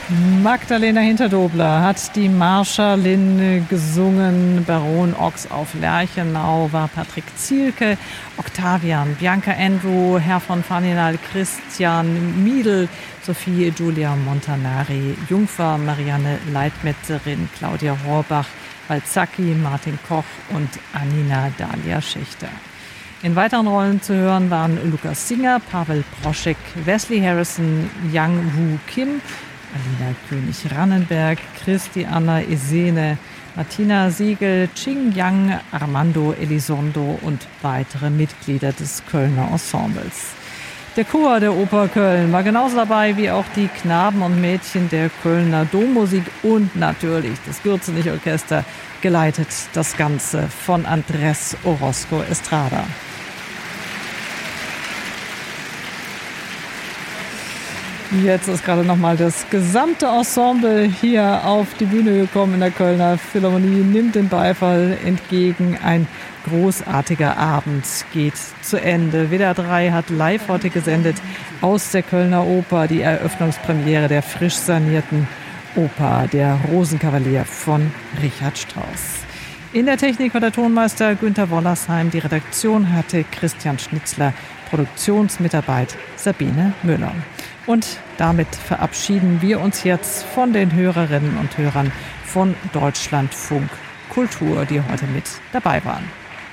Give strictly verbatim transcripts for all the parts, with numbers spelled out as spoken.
Magdalena Hinterdobler hat die Marschallin gesungen, Baron Ochs auf Lerchenau war Patrick Zielke, Octavian, Bianca Andrew, Herr von Faninal, Christian Miedl, Sophie Giulia Montanari, Jungfer, Marianne Leitmetzerin, Claudia Rohrbach, Balzacki, Martin Koch und Anina Dalia Schächter. In weiteren Rollen zu hören waren Lukas Singer, Pavel Proschek, Wesley Harrison, Yang Woo Kim, Alina König-Rannenberg, Christiana Esene, Martina Siegel, Ching Yang, Armando Elizondo und weitere Mitglieder des Kölner Ensembles. Der Chor der Oper Köln war genauso dabei wie auch die Knaben und Mädchen der Kölner Dommusik und natürlich das Gürzenich-Orchester, geleitet das Ganze von Andrés Orozco Estrada. Jetzt ist gerade nochmal das gesamte Ensemble hier auf die Bühne gekommen in der Kölner Philharmonie, nimmt den Beifall entgegen. Ein großartiger Abend geht zu Ende. W D R drei hat live heute gesendet aus der Kölner Oper die Eröffnungspremiere der frisch sanierten Oper Der Rosenkavalier von Richard Strauss. In der Technik war der Tonmeister Günther Wollersheim, die Redaktion hatte Christian Schnitzler, Produktionsmitarbeit Sabine Müller. Und damit verabschieden wir uns jetzt von den Hörerinnen und Hörern von Deutschlandfunk Kultur, die heute mit dabei waren.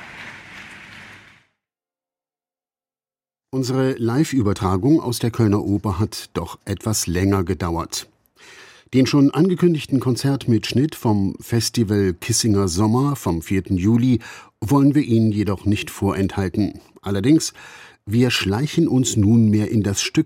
Unsere Live-Übertragung aus der Kölner Oper hat doch etwas länger gedauert. Den schon angekündigten Konzertmitschnitt vom Festival Kissinger Sommer vom vierten Juli wollen wir Ihnen jedoch nicht vorenthalten. Allerdings, wir schleichen uns nunmehr in das Stück